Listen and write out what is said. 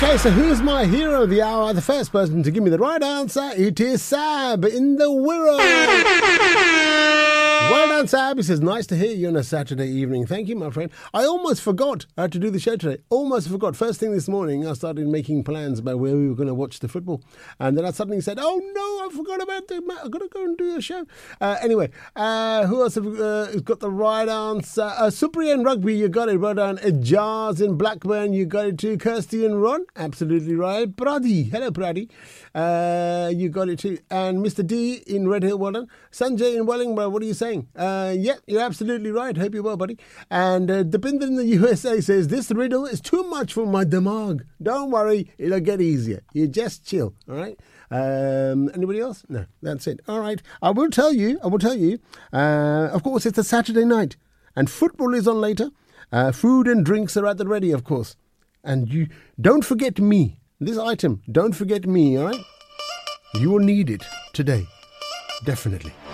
Okay, so who's my hero of the hour? The first person to give me the right answer, it is Sab in the Wirral. Well done, Sab. He says, nice to hear you on a Saturday evening. Thank you, my friend. I almost forgot to do the show today. Almost forgot. First thing this morning, I started making plans about where we were going to watch the football. And then I suddenly said, oh, no, I forgot about the match. I've got to go and do a show. Anyway, who else has got the right answer? Supriyan Rugby, you got it. Well done. Jars in Blackburn, you got it too. Kirsty and Ron, absolutely right. Pradi, hello, Pradi. You got it too. And Mr. D in Red Hill, well done. Sanjay in Wellingborough, what are you saying? Yeah, you're absolutely right. Hope you're well, buddy. And Depinder in the USA says, this riddle is too much for my damag. Don't worry, it'll get easier. You just chill, all right? Anybody else? No, that's it. All right. I will tell you. Of course, it's a Saturday night and football is on later. Food and drinks are at the ready, of course. And you don't forget me. This item, don't forget me, all right? You will need it today. Definitely.